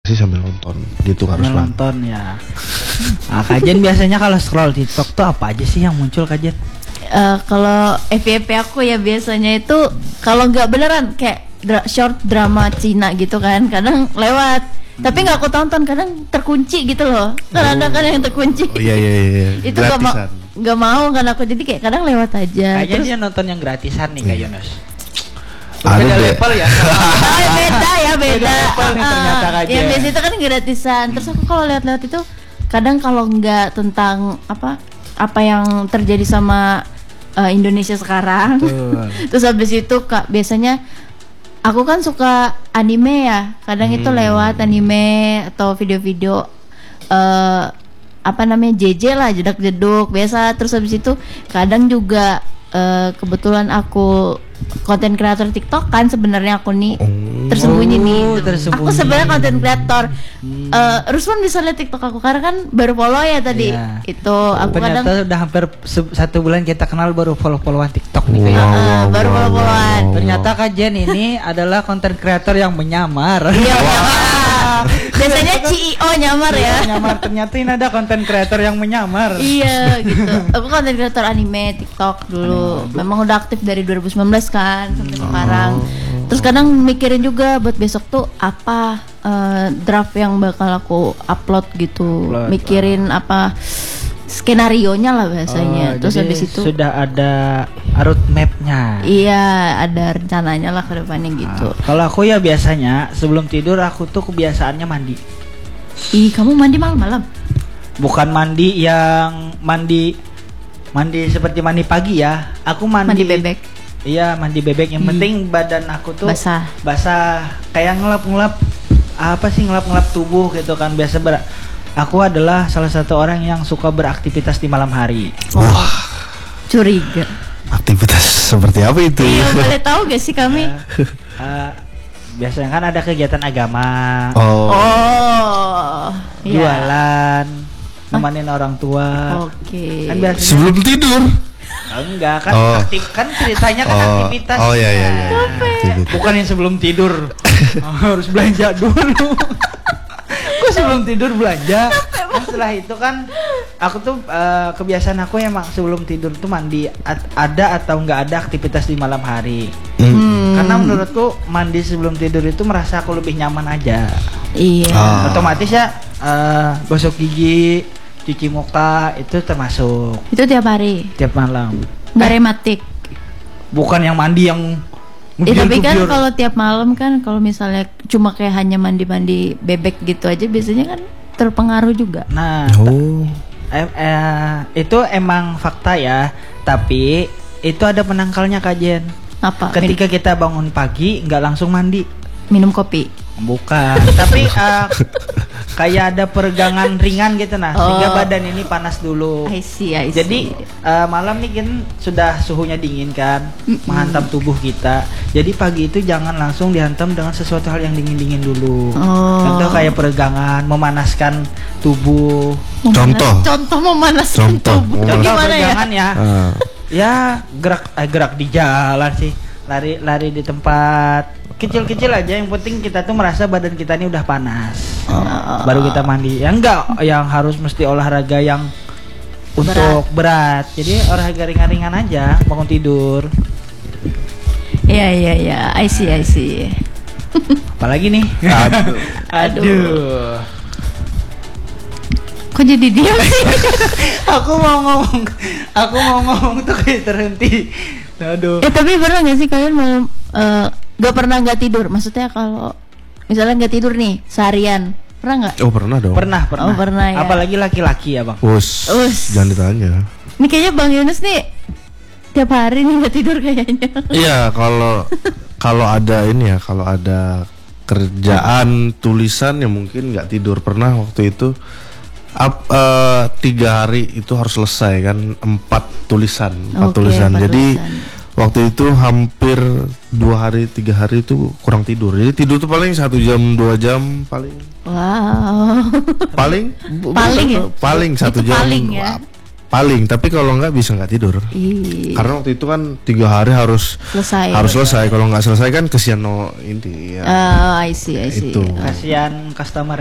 sih sambil nonton gitu harus Sambil nonton ya. Nah, Kajen biasanya kalau scroll TikTok tuh apa aja sih yang muncul Kajen? Kalau FYP aku ya biasanya itu kalau nggak beneran kayak short drama Cina gitu kan, kadang lewat. Tapi nggak aku tonton, kadang terkunci gitu loh. Kadang kan yang terkunci. Oh iya. Itu nggak mau kan aku, jadi kayak kadang lewat aja. Kayaknya Terus dia nonton yang gratisan nih Kak Yunus. Ada Beda deh. level ya. beda ya beda. level nih ternyata Kajen. Ya biasanya itu kan gratisan. Terus aku kalau lihat-lihat itu kadang kalau nggak tentang apa yang terjadi sama Indonesia sekarang. Terus habis itu Kak biasanya aku kan suka anime ya. Kadang itu lewat anime atau video-video JJ lah, jedak jeduk biasa. Terus habis itu kadang juga kebetulan aku konten kreator TikTok kan sebenarnya aku nih tersembunyi nih. Tersembunyi. Aku sebenarnya konten kreator. Rusman bisa lihat TikTok aku karena kan baru follow ya tadi. Iya. Itu aku Ternyata kadang udah hampir 1 bulan kita kenal baru follow-followan TikTok nih Kak. Wow, baru wow, follow-followan. wow. Ternyata Kak Jen ini adalah konten kreator yang menyamar. Iya, biasanya CEO nyamar ya. Menyamar, ternyata ini ada konten kreator yang menyamar. Iya gitu. Aku konten kreator anime TikTok dulu. Memang udah aktif dari 2019 kan sampai sekarang. Terus kadang mikirin juga buat besok tuh apa draft yang bakal aku upload gitu. Mikirin apa skenarionya lah bahasanya. Terus jadi habis itu sudah ada roadmap-nya. iya ada rencananya lah ke depannya gitu. Kalau aku ya biasanya sebelum tidur aku tuh kebiasaannya mandi. Ih, kamu mandi malam-malam? Bukan mandi yang mandi seperti mandi pagi ya. Aku mandi Bebek. Iya, mandi bebek. Yang penting badan aku tuh basah. Kayak ngelap-ngelap ngelap-ngelap tubuh gitu kan. Aku adalah salah satu orang yang suka beraktivitas di malam hari. Wah, Curiga. aktivitas seperti apa itu? Iya, boleh tahu gak sih kami? Biasanya kan ada kegiatan agama, Oh. Iya. jualan, nemenin orang tua. Oke. Kan biasanya Sebelum tidur. enggak kan aktif kan ceritanya kan aktivitas. Oh iya. Bukan yang sebelum tidur. Harus belanja dulu. Kok sebelum tidur belanja? Kan setelah itu kan aku tuh kebiasaan aku emang sebelum tidur tuh mandi ada atau enggak ada aktivitas di malam hari. Karena menurutku mandi sebelum tidur itu merasa aku lebih nyaman aja. Iya. Otomatis ya gosok gigi, cuci muka itu termasuk Itu tiap hari. tiap malam. Nggak rematik. Bukan yang mandi yang Tapi kan kalau tiap malam kan kalau misalnya cuma kayak hanya mandi-mandi bebek gitu aja biasanya kan terpengaruh juga. Nah, itu emang fakta ya. Tapi itu ada penangkalnya Kajen. Apa? Ketika kita bangun pagi nggak langsung mandi. Minum kopi. Bukan. Tapi kayak ada peregangan ringan gitu sehingga badan ini panas dulu. I see. Jadi malam nih kan sudah suhunya dingin kan, menghantam tubuh kita. Jadi pagi itu jangan langsung dihantam dengan sesuatu hal yang dingin-dingin dulu. Contoh kayak peregangan, memanaskan tubuh. Contoh memanaskan tubuh. Contoh Gimana peregangan ya? Ya gerak di jalan sih, lari di tempat kecil-kecil aja. Yang penting kita tuh merasa badan kita ini udah panas. Baru kita mandi. Ya enggak yang harus mesti olahraga yang untuk berat. Jadi olahraga ringan-ringan aja bangun tidur. Iya. I see. Apalagi nih? Aduh. Kok jadi diam sih? Aku mau ngomong tuh kayak terhenti. Aduh. Tapi pernah nggak sih kalian malam gak pernah nggak tidur? Maksudnya kalau misalnya nggak tidur nih seharian, pernah nggak? Oh pernah dong. Pernah. Oh, pernah ya. Apalagi laki-laki ya bang. Us. Jangan ditanya. Ini kayaknya Bang Yunus nih tiap hari nih nggak tidur kayaknya. Iya kalau ada ini ya, kalau ada kerjaan tulisan ya mungkin nggak tidur. Pernah waktu itu 3 hari itu harus selesai kan, 4 tulisan. Jadi waktu itu hampir 2 hari 3 hari itu kurang tidur. Jadi tidur tuh paling 1 jam 2 jam paling. Wow. Paling ya? Paling 1 jam. Paling ya. Paling, tapi kalau nggak bisa nggak tidur. Karena waktu itu kan 3 hari harus selesai. Kalau nggak selesai kan kesian ini ya. I see. Itu. Kasihan customer.